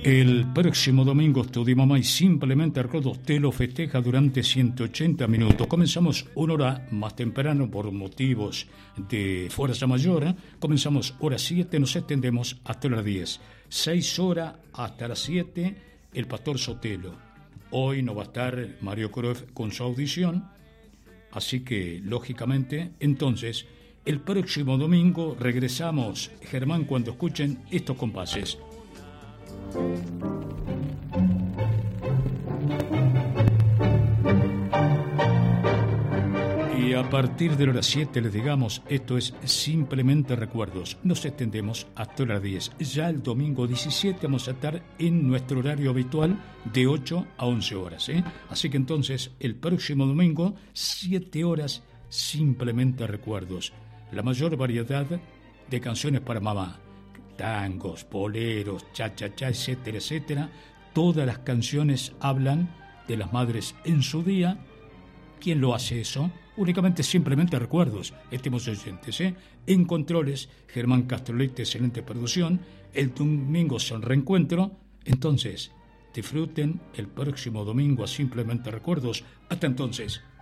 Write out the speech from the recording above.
El próximo domingo Tu Mamá y Simplemente Recuerdos te lo festeja durante 180 minutos. Comenzamos una hora más temprano por motivos de fuerza mayor. Comenzamos hora 7, nos extendemos hasta las 10. 6 horas hasta las 7, el Pastor Sotelo. Hoy no va a estar Mario Cruyff con su audición, así que, lógicamente, entonces, el próximo domingo regresamos, Germán, cuando escuchen estos compases. Y a partir de la hora 7 les digamos, esto es Simplemente Recuerdos. Nos extendemos hasta las 10. Ya el domingo 17 vamos a estar en nuestro horario habitual de 8 a 11 horas. Así que entonces el próximo domingo, 7 horas, Simplemente Recuerdos. La mayor variedad de canciones para mamá. Tangos, boleros, cha-cha-cha, etcétera, etcétera. Todas las canciones hablan de las madres en su día. ¿Quién lo hace eso? Únicamente Simplemente Recuerdos, estimados oyentes. En controles, Germán Castrolete, excelente producción. El domingo es el reencuentro. Entonces, disfruten el próximo domingo a Simplemente Recuerdos. Hasta entonces.